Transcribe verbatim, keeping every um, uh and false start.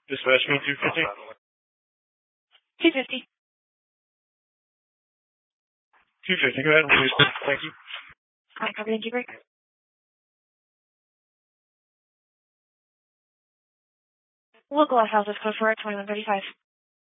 Dispatch me two fifty. two fifty. two fifty, go ahead, please. Thank you. Alright, copy, thank you, break. Local houses code for twenty-one thirty-five.